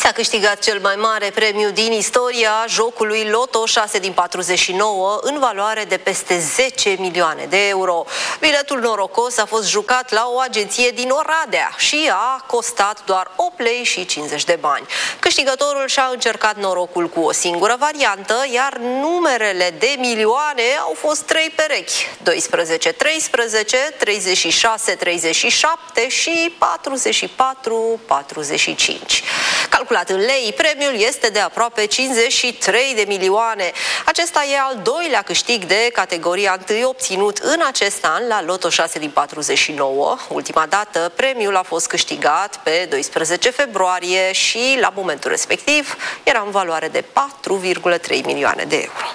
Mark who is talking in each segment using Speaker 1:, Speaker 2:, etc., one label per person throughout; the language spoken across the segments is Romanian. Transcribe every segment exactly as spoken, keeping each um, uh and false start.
Speaker 1: S-a câștigat cel mai mare premiu din istoria jocului Loto șase din patruzeci și nouă în valoare de peste zece milioane de euro. Biletul norocos a fost jucat la o agenție din Oradea și a costat doar opt lei și cincizeci de bani. Câștigătorul și-a încercat norocul cu o singură variantă, iar numerele de milioane au fost trei perechi: doisprezece treisprezece, treizeci și șase treizeci și șapte și patruzeci și patru patruzeci și cinci. Calculat în lei, premiul este de aproape cincizeci și trei de milioane. Acesta e al doilea câștig de categoria întâi obținut în acest an la Loto șase din patruzeci și nouă. Ultima dată, premiul a fost câștigat pe doisprezece februarie și, la momentul respectiv, era în valoare de patru virgulă trei milioane de euro.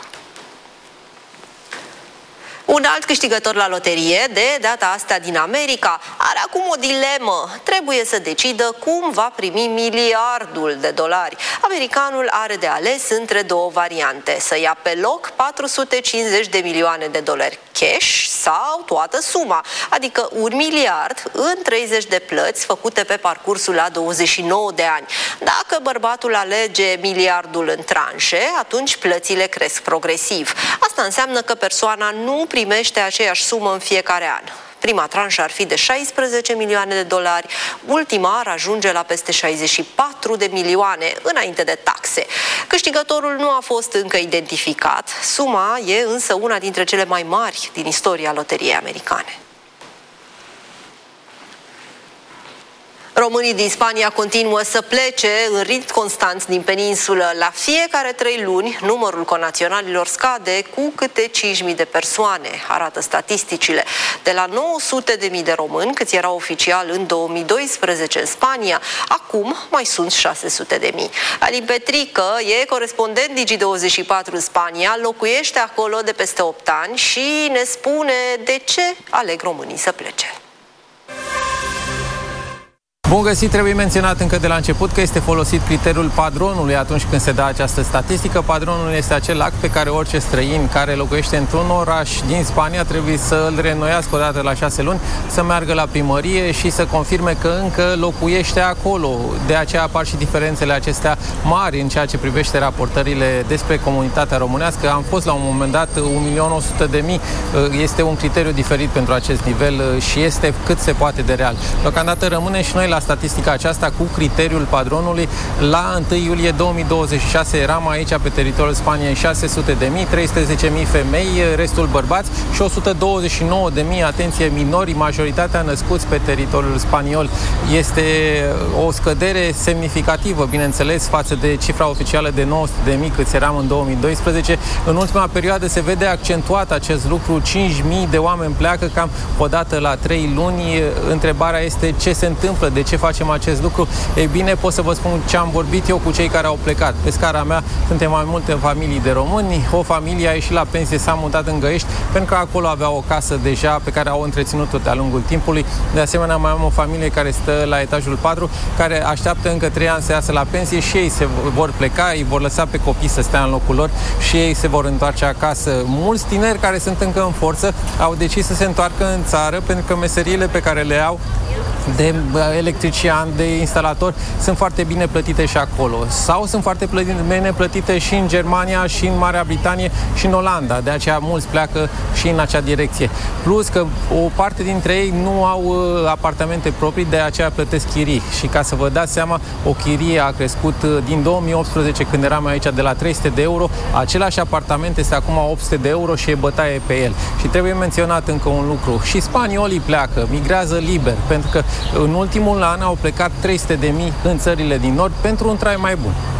Speaker 1: Un alt câștigător la loterie, de data asta din America, are acum o dilemă. Trebuie să decidă cum va primi miliardul de dolari. Americanul are de ales între două variante: să ia pe loc patru sute cincizeci de milioane de dolari cash sau toată suma, adică un miliard în treizeci de plăți făcute pe parcursul a douăzeci și nouă de ani. Dacă bărbatul alege miliardul în tranșe, atunci plățile cresc progresiv. Asta înseamnă că persoana nu primește aceeași sumă în fiecare an. Prima tranșă ar fi de șaisprezece milioane de dolari, ultima ar ajunge la peste șaizeci și patru de milioane înainte de taxe. Câștigătorul nu a fost încă identificat, suma e însă una dintre cele mai mari din istoria loteriei americane. Românii din Spania continuă să plece în ritm constant din peninsulă. La fiecare trei luni, numărul conaționalilor scade cu câte cinci mii de persoane, arată statisticile. De la nouă sute de mii de români, câți erau oficial în două mii doisprezece în Spania, acum mai sunt șase sute de mii. Alin Petrică e corespondent Digi douăzeci și patru în Spania, locuiește acolo de peste opt ani și ne spune de ce aleg românii să plece.
Speaker 2: Bun găsit, trebuie menționat încă de la început că este folosit criteriul padronului atunci când se dă această statistică. Padronul este acel act pe care orice străin care locuiește într-un oraș din Spania trebuie să îl reînnoiască o dată la șase luni, să meargă la primărie și să confirme că încă locuiește acolo. De aceea apar și diferențele acestea mari în ceea ce privește raportările despre comunitatea românească. Am fost la un moment dat un milion o sută de mii. Este un criteriu diferit pentru acest nivel și este cât se poate de real. Deocamdată rămâne și noi la statistica aceasta cu criteriul padronului. La întâi iulie două mii douăzeci și șase eram aici pe teritoriul Spaniei șase sute de mii, trei sute zece mii femei, restul bărbați și o sută douăzeci și nouă de mii, atenție, minori, majoritatea născuți pe teritoriul spaniol. Este o scădere semnificativă, bineînțeles, față de cifra oficială de nouă sute de mii câți eram în două mii doisprezece. În ultima perioadă se vede accentuat acest lucru, cinci mii de oameni pleacă cam o dată la trei luni. Întrebarea este ce se întâmplă, de ce facem acest lucru? Ei bine, pot să vă spun ce am vorbit eu cu cei care au plecat. Pe scara mea suntem mai multe familii de români. O familie a ieșit la pensie, s-a mutat în Găiești pentru că acolo avea o casă deja pe care au întreținut-o de-a lungul timpului. De asemenea, mai am o familie care stă la etajul patru, care așteaptă încă trei ani să iasă la pensie și ei se vor pleca, îi vor lăsa pe copii să stea în locul lor și ei se vor întoarce acasă. Mulți tineri care sunt încă în forță au decis să se întoarcă în țară pentru că meseriile pe care le au de electrician, de instalator, sunt foarte bine plătite și acolo. Sau sunt foarte bine plătite și în Germania, și în Marea Britanie, și în Olanda. De aceea mulți pleacă și în acea direcție. Plus că o parte dintre ei nu au uh, apartamente proprii, de aceea plătesc chirii. Și ca să vă dați seama, o chirie a crescut uh, din două mii optsprezece, când eram aici, de la trei sute de euro. Același apartament este acum opt sute de euro și e bătaie pe el. Și trebuie menționat încă un lucru. Și spaniolii pleacă, migrează liber, pentru că în ultimul an au plecat trei sute de mii în țările din nord pentru un trai mai bun.